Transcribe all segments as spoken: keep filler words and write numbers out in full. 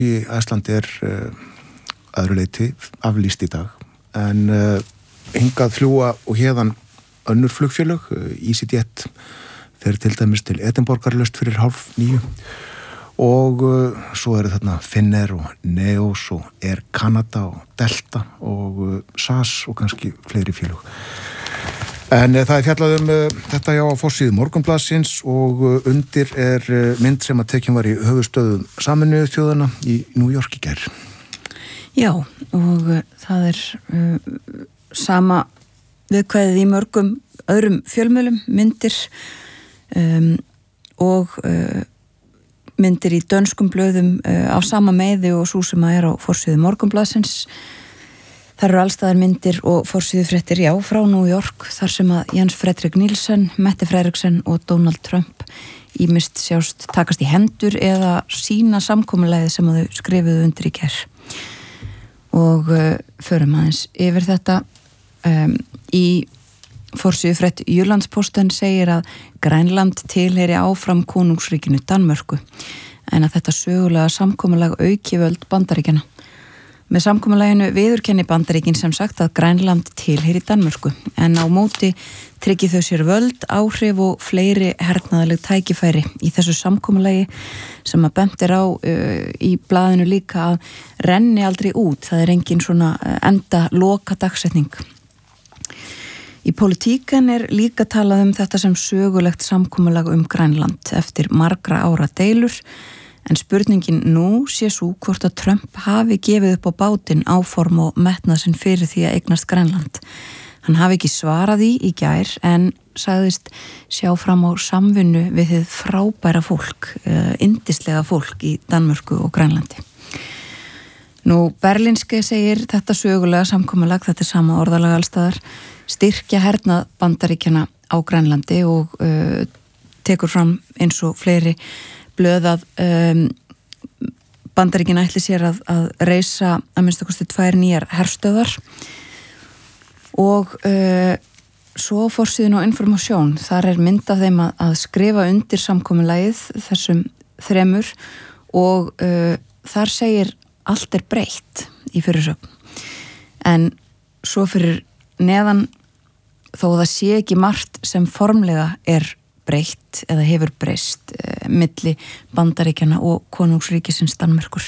í Æslandi er uh, öðru leyti aflýst í dag en uh, hingað fljúa og hérðan önnur flugfélög, uh, EasyJet fer til dæmis til Edinborgar laust fyrir hálf nýju og uh, svo eru þarna Finnair og Neos og Air Canada og Delta og uh, S A S og kannski fleiri félög. En uh, það er fjallað um uh, þetta já á forsíðu Morgunblaðsins og uh, undir er uh, mynd sem að tekin var í höfuðstöðum Sameinuðu þjóðanna í New York í gær. Já, og uh, það er uh, sama viðkvæðið í mörgum öðrum fjölmiðlum, myndir um, og uh, myndir í dönskum blöðum uh, á sama meiði og svo sem að er á forsíðu Morgunblaðsins. Það eru allstaðar myndir og forsíðufréttir já frá New York þar sem að Jens Fredrik Nielsen, Mette Frederiksen og Donald Trump ýmist sjást takast í hendur eða sína samkomulæði sem að þau skrifuðu undir í gær. Og uh, förum aðeins yfir þetta. Um, í forsíðufrétt Jyllandsposten segir að Grænland tilheyri áfram konungsríkinu Danmörku en að þetta sögulega samkomulag auki völd Bandaríkjanna. Með samkomulæginu viðurkenni Bandaríkin sem sagt að Grænland tilheyri Danmörku en á móti tryggi þau sér völd, áhrif og fleiri hernaðaleg tækifæri í þessu samkomulægi sem að bent er á uh, í blaðinu líka að renni aldrei út, það er engin svona enda loka dagsetning. Í pólitíken er líka talað um þetta sem sögulegt samkomulag um Grænland eftir margra ára deilur en spurningin nú sé svo hvort að Trump hafi gefið upp á bátinn áform og metnað sinn fyrir því að eignast Grænland. Hann hafi ekki svarað því í gær en sagðist sjá fram á samvinnu við þið frábæra fólk, uh, yndislega fólk í Danmörku og Grænlandi. Nú, Berlínske segir þetta sögulega samkomulag, þetta er sama orðalag allstaðar, styrkja hernað Bandaríkjanna á Grænlandi og uh, tekur fram eins og fleiri blöð að um, Bandaríkin ætli sér að, að reisa að minnsta kosti tvær nýjar herstöðar og uh, svo forsíðun og informasjón, þar er mynd af þeim að, að skrifa undir samkomulagið þessum þremur og uh, þar segir allt er breytt í fyrirsögn en svo fyrir neðan þó það sé ekki margt sem formlega er breytt eða hefur breyst eh, milli Bandaríkjanna og konungsríkisins Danmerkur.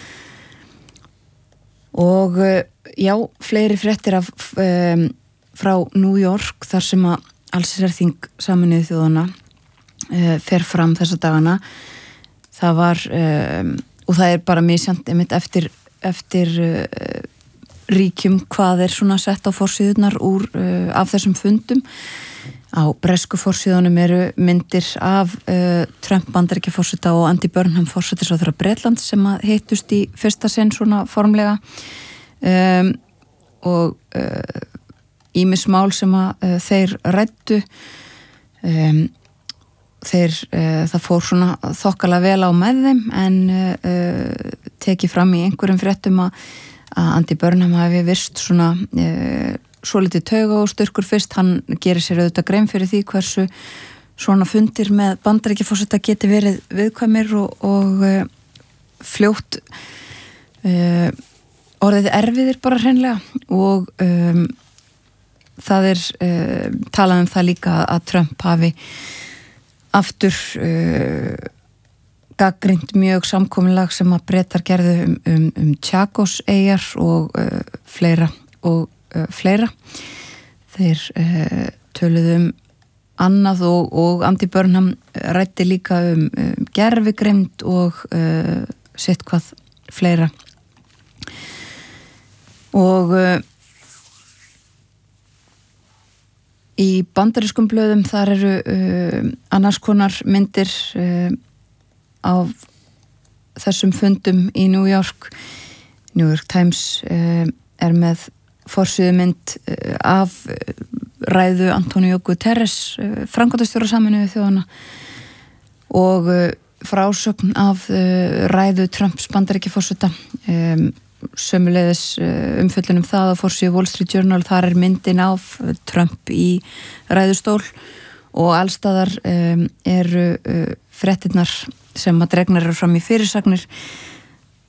Og eh, já, fleiri fréttir af eh, frá New York þar sem að allsherjarþing Sameinuðu þjóðanna eh, fer fram þessa dagana. Það var eh, og það er bara misjant einmitt eftir, eftir eh, ríkjum hvað er svona sett á forsíðurnar úr eh, af þessum fundum. Á bresku forsíðunum eru myndir af uh, Trump Bandaríkjaforseta og Andy Burnham forsætisráðherra Bretlands sem að hittust í fyrsta sinn svona formlega um, og ýmis uh, mál sem að uh, þeir ræddu um, þeir uh, það fór svona þokkalega vel á með þeim en uh, tekið fram í einhverjum fréttum að, að Andy Burnham hafi virst svona uh, svo litið tauga og styrkur fyrst, hann gerir sér auðvitað grein fyrir því hversu svona fundir með Bandaríkjaforseta geti verið viðkvæmir og, og uh, fljótt uh, orðið erfiðir bara hreinlega og um, það er uh, talað um það líka að Trump hafi aftur uh, gagnrýnt mjög samkomulag sem að Bretar gerðu um, um, um Chagos eyjar og uh, fleira og fleira. Þeir uh, töluðu um annað og, og Andy Burnham ræddi líka um, um gervigreind og uh, sitt hvað fleira. Og uh, í bandarískum blöðum þar eru uh, annars konar myndir uh, af þessum fundum í New York. New York Times uh, er með forsíðumynd af ræðu Antonio Guterres, framkvæmdastjóra Sameinuðu þjóðanna og frásögn af ræðu Trumps Bandaríkjaforseta um, sömuleiðis umfjöllun um það á forsíðu Wall Street Journal, þar er myndin af Trump í ræðustól og allstaðar um, eru uh, fréttirnar sem að dregnar eru fram í fyrirsagnir